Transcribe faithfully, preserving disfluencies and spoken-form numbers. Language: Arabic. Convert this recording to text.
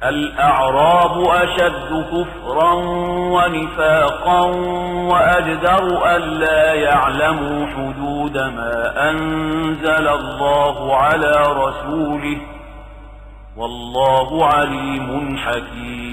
الأعراب أشد كفرا ونفاقا وأجدر ألا يعلموا حدود ما أنزل الله على رسوله والله عليم حكيم.